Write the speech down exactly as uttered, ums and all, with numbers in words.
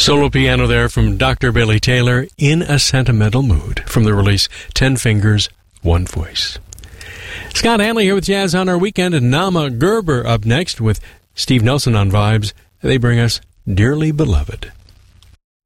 Solo piano there from Doctor Billy Taylor, In a Sentimental Mood, from the release Ten Fingers, One Voice. Scott Hanley here with Jazz on Our Weekend, and Nama Gerber up next with Steve Nelson on Vibes. They bring us Dearly Beloved.